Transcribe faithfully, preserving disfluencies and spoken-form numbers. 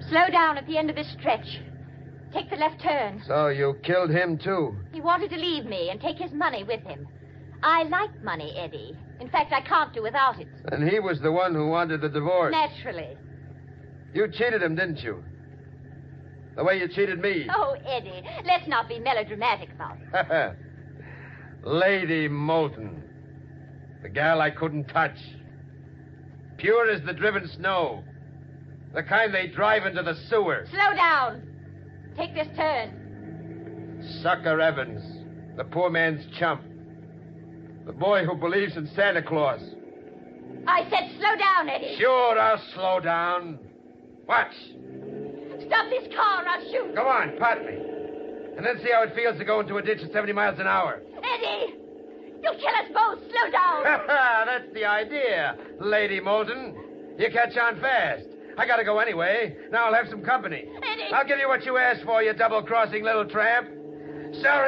Slow down at the end of this stretch. Take the left turn. So you killed him, too? He wanted to leave me and take his money with him. I like money, Eddie. In fact, I can't do without it. And he was the one who wanted the divorce. Naturally. You cheated him, didn't you? The way you cheated me. Oh, Eddie, let's not be melodramatic about it. Lady Moulton. The gal I couldn't touch. Pure as the driven snow. The kind they drive into the sewer. Slow down. Take this turn. Sucker Evans. The poor man's chump. The boy who believes in Santa Claus. I said slow down, Eddie. Sure, I'll slow down. Watch. Stop this car or I'll shoot. Go on, pot me. And then see how it feels to go into a ditch at seventy miles an hour. Eddie! You'll kill us both. Slow down. That's the idea, Lady Moulton. You catch on fast. I gotta go anyway. Now I'll have some company. Eddie! I'll give you what you asked for, you double-crossing little tramp. Sorry.